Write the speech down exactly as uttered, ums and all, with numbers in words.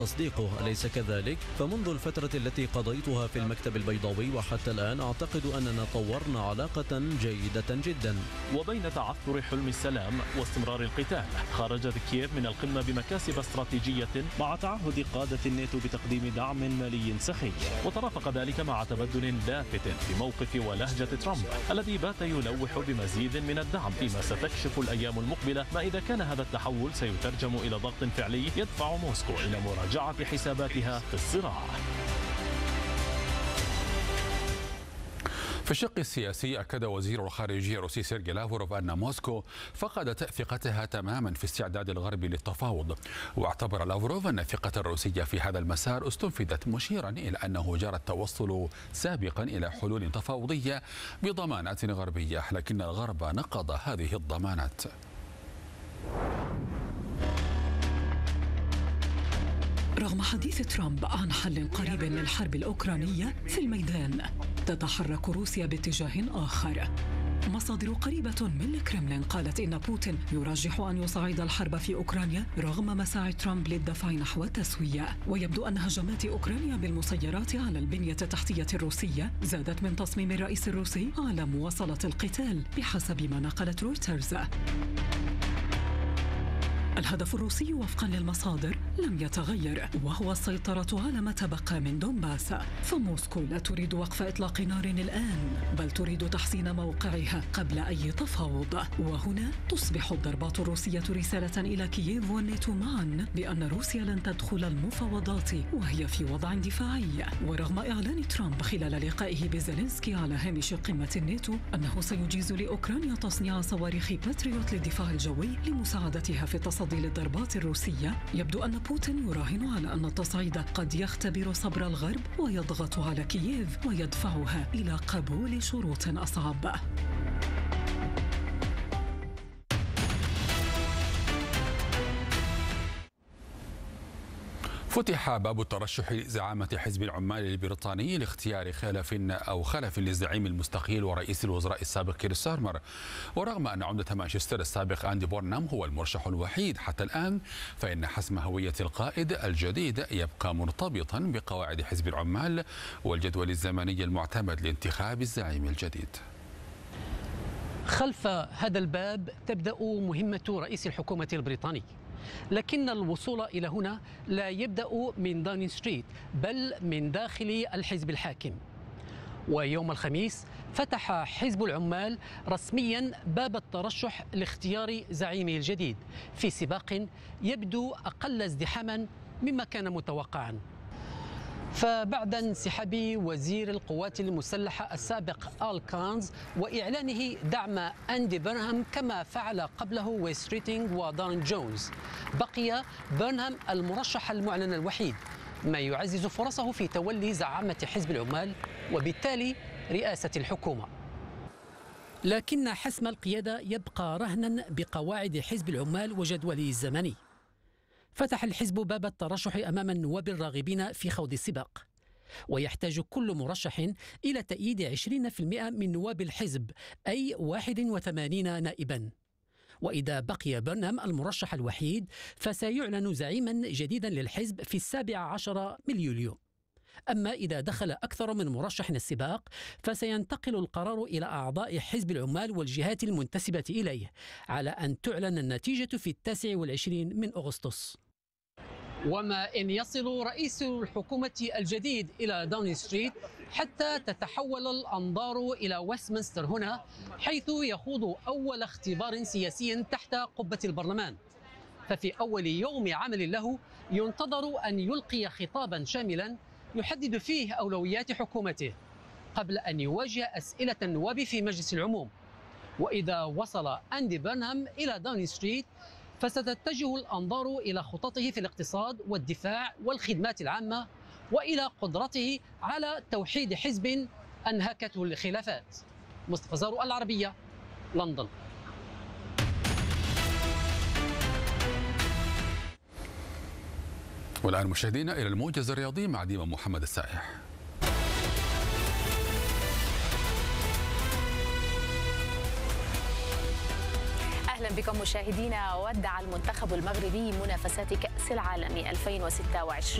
تصديقه، أليس كذلك؟ فمنذ الفترة التي قضيتها في المكتب البيضاوي وحتى الآن أعتقد أننا طورنا علاقة جيدة جدا. وبين تعثر حلم السلام واستمرار القتال، خرجت كييف من القمة بمكاسب استراتيجية مع تعهد قادة الناتو بتقديم دعم مالي سخي، وترافق ذلك مع تبدل لافت في موقف ولهجة ترامب الذي بات يلوح بمزيد من الدعم، فيما ستكشف الأيام المقبلة ما إذا كان هذا التحول سيترجم إلى ضغط فعلي يدفع موسكو إلى مراجعة جعل حساباتها في الصراع. في الشق السياسي، أكد وزير الخارجية الروسي سيرجي لافروف أن موسكو فقدت ثقتها تماما في استعداد الغرب للتفاوض، واعتبر لافروف أن الثقة الروسية في هذا المسار استنفذت، مشيرا إلى أنه جرى التوصل سابقا إلى حلول تفاوضية بضمانات غربية، لكن الغرب نقض هذه الضمانات. رغم حديث ترامب عن حل قريب للحرب الأوكرانية، في الميدان تتحرك روسيا باتجاه آخر. مصادر قريبة من الكرملين قالت إن بوتين يرجح أن يصعد الحرب في أوكرانيا رغم مساعي ترامب للدفع نحو التسوية، ويبدو أن هجمات أوكرانيا بالمسيرات على البنية التحتية الروسية زادت من تصميم الرئيس الروسي على مواصلة القتال بحسب ما نقلت رويترز. الهدف الروسي وفقا للمصادر لم يتغير، وهو السيطرة على ما تبقى من دونباس، فموسكو لا تريد وقف إطلاق نار الآن، بل تريد تحسين موقعها قبل أي تفاوض. وهنا تصبح الضربات الروسية رسالة إلى كييف والناتو معا بأن روسيا لن تدخل المفاوضات وهي في وضع دفاعي. ورغم إعلان ترامب خلال لقائه بزيلينسكي على هامش قمة الناتو أنه سيجيز لأوكرانيا تصنيع صواريخ باتريوت للدفاع الجوي لمساعدتها في التصدي للضربات الروسية، يبدو أن بوتين يراهن على أن التصعيد قد يختبر صبر الغرب ويضغط على كييف ويدفعها إلى قبول شروط أصعب. فتح باب الترشح لزعامة حزب العمال البريطاني لاختيار خلف أو خلف للزعيم المستقيل ورئيس الوزراء السابق كير ستارمر، ورغم أن عمدة مانشستر السابق أندي بورنهام هو المرشح الوحيد حتى الآن، فإن حسم هوية القائد الجديد يبقى مرتبطا بقواعد حزب العمال والجدول الزمني المعتمد لانتخاب الزعيم الجديد. خلف هذا الباب تبدأ مهمة رئيس الحكومة البريطاني، لكن الوصول إلى هنا لا يبدأ من داونينغ ستريت بل من داخل الحزب الحاكم. ويوم الخميس فتح حزب العمال رسميا باب الترشح لاختيار زعيمه الجديد في سباق يبدو أقل ازدحاما مما كان متوقعا. فبعد انسحاب وزير القوات المسلحة السابق آل كانز وإعلانه دعم أندي بيرنهام كما فعل قبله ويستريتينغ ودان جونز، بقي بيرنهام المرشح المعلن الوحيد، ما يعزز فرصه في تولي زعامة حزب العمال وبالتالي رئاسة الحكومة. لكن حسم القيادة يبقى رهنا بقواعد حزب العمال وجدوله الزمني. فتح الحزب باب الترشح أمام النواب الراغبين في خوض السباق، ويحتاج كل مرشح إلى تأييد عشرين بالمئة من نواب الحزب أي واحد وثمانين نائبا. وإذا بقي بيرنهام المرشح الوحيد فسيعلن زعيما جديدا للحزب في السابع عشر من يوليو. أما إذا دخل أكثر من مرشح السباق فسينتقل القرار إلى أعضاء حزب العمال والجهات المنتسبة إليه على أن تعلن النتيجة في التاسع والعشرين من أغسطس. وما إن يصل رئيس الحكومة الجديد إلى داونينغ ستريت حتى تتحول الأنظار إلى ويستمنستر هنا، حيث يخوض أول اختبار سياسي تحت قبة البرلمان. ففي أول يوم عمل له ينتظر أن يلقي خطابا شاملا يحدد فيه أولويات حكومته قبل أن يواجه أسئلة النواب في مجلس العموم. وإذا وصل أندي بيرنهام إلى داونينغ ستريت فستتجه الأنظار إلى خططه في الاقتصاد والدفاع والخدمات العامة وإلى قدرته على توحيد حزب أنهكته الخلافات. مصطفى زارو، العربية، لندن. والآن مشاهدينا إلى الموجز الرياضي مع ديما محمد السائح. أهلا بكم مشاهدينا. ودع المنتخب المغربي منافسات كأس العالم ألفين وستة وعشرين